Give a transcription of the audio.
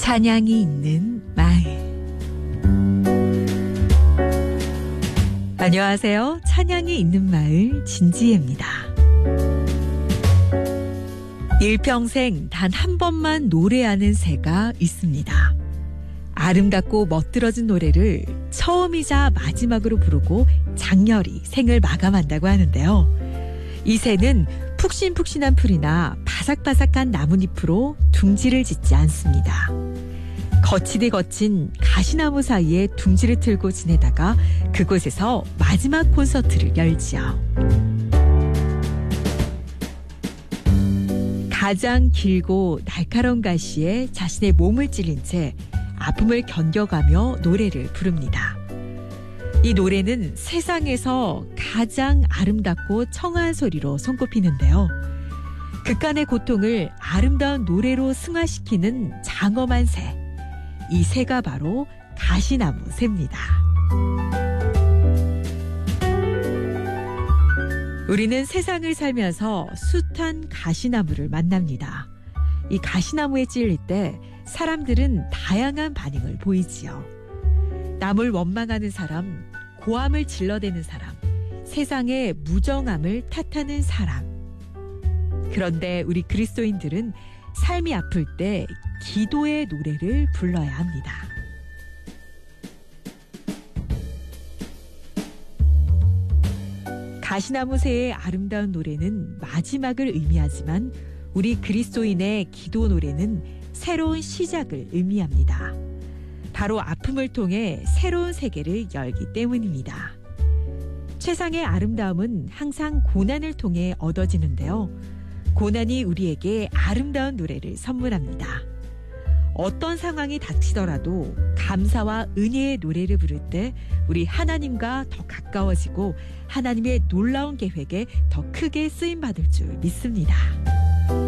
찬양이 있는 마을. 안녕하세요. 찬양이 있는 마을 진지혜입니다. 일평생 단 한 번만 노래하는 새가 있습니다. 아름답고 멋들어진 노래를 처음이자 마지막으로 부르고 장렬히 생을 마감한다고 하는데요. 이 새는 푹신푹신한 풀이나 바삭바삭한 나뭇잎으로 둥지를 짓지 않습니다. 거치디 거친 가시나무 사이에 둥지를 틀고 지내다가 그곳에서 마지막 콘서트를 열지요. 가장 길고 날카로운 가시에 자신의 몸을 찔린 채 아픔을 견뎌가며 노래를 부릅니다. 이 노래는 세상에서 가장 아름답고 청아한 소리로 손꼽히는데요. 극간의 고통을 아름다운 노래로 승화시키는 장엄한 새. 이 새가 바로 가시나무 새입니다. 우리는 세상을 살면서 숱한 가시나무를 만납니다. 이 가시나무에 찔릴 때 사람들은 다양한 반응을 보이지요. 남을 원망하는 사람, 고함을 질러대는 사람, 세상의 무정함을 탓하는 사람. 그런데 우리 그리스도인들은 삶이 아플 때 기도의 노래를 불러야 합니다. 가시나무 새의 아름다운 노래는 마지막을 의미하지만 우리 그리스도인의 기도 노래는 새로운 시작을 의미합니다. 바로 아픔을 통해 새로운 세계를 열기 때문입니다. 세상의 아름다움은 항상 고난을 통해 얻어지는데요. 고난이 우리에게 아름다운 노래를 선물합니다. 어떤 상황이 닥치더라도 감사와 은혜의 노래를 부를 때 우리 하나님과 더 가까워지고 하나님의 놀라운 계획에 더 크게 쓰임받을 줄 믿습니다.